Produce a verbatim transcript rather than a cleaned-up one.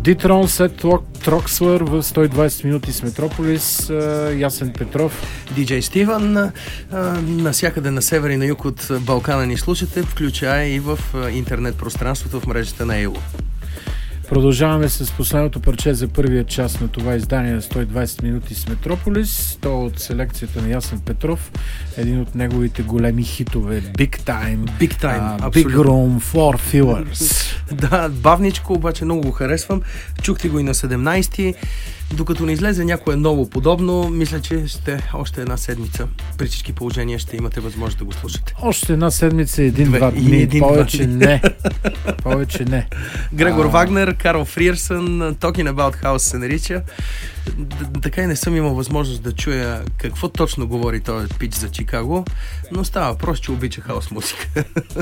Дитрон след Трокслър в сто и двайсет минути с Метрополис. Ясен Петров. Диджей Стивън. Насякъде на север и на юг от Балкана ни слушате, включая и в интернет пространството в мрежата на Ейло. Продължаваме с последното парче за първия част на това издание на сто и двайсет минути с Метрополис. То от селекцията на Ясен Петров. Един от неговите големи хитове. Big Time. Big Time. Uh, Big Room for Fillers. Да, бавничко, обаче много го харесвам. Чухте го и на седемнайсети. Докато не излезе някое ново подобно, мисля, че ще още една седмица. При всички положения ще имате възможност да го слушате. Още една седмица, един-два дни. Един, повече дни. не. Повече не. Грегор а... Вагнер, Карл Фриерсън, Talking About House се нарича. Така и не съм имал възможност да чуя какво точно говори този пич за Чикаго, но става просто, че обича хаус музика.